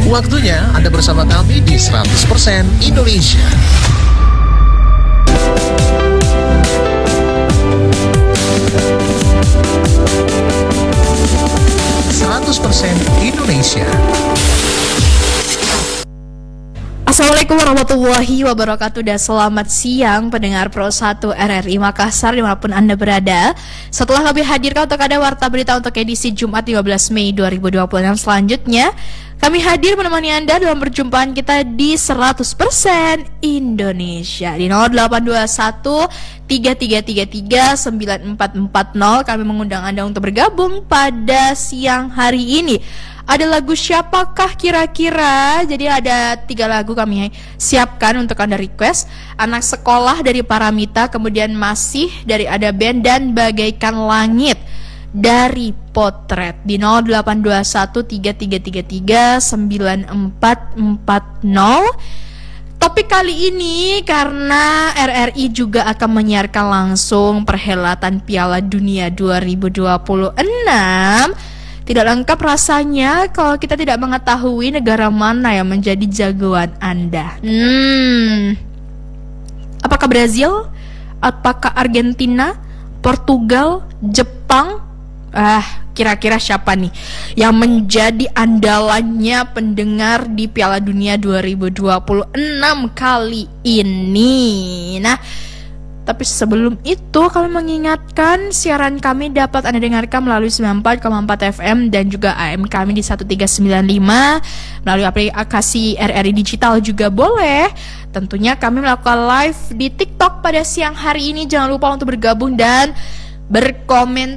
Waktunya Anda bersama kami di 100% Indonesia. Indonesia. Assalamualaikum warahmatullahi wabarakatuh dan selamat siang pendengar Pro 1 RRI Makassar dimanapun Anda berada. Setelah kami hadirkan untuk Anda warta berita untuk edisi Jumat 15 Mei 2026 selanjutnya, kami hadir menemani Anda dalam perjumpaan kita di 100% Indonesia di 0821 3333 9440. Kami mengundang Anda untuk bergabung pada siang hari ini. Ada lagu siapakah kira-kira? Jadi ada 3 lagu kami siapkan untuk Anda request. Anak Sekolah dari Paramita, kemudian Masih dari Ada Band, dan Bagaikan Langit dari Potret di 0821 3333 9440. Topik kali ini karena RRI juga akan menyiarkan langsung perhelatan Piala Dunia 2026. Tidak lengkap rasanya kalau kita tidak mengetahui negara mana yang menjadi jagoan Anda. Apakah Brazil? Apakah Argentina? Portugal? Jepang? Kira-kira siapa nih yang menjadi andalannya pendengar di Piala Dunia 2026 kali ini? Nah, tapi sebelum itu kami mengingatkan siaran kami dapat Anda dengarkan melalui 94,4 FM dan juga AM kami di 1395, melalui aplikasi RRI Digital juga boleh. Tentunya kami melakukan live di TikTok pada siang hari ini. Jangan lupa untuk bergabung dan berkomentar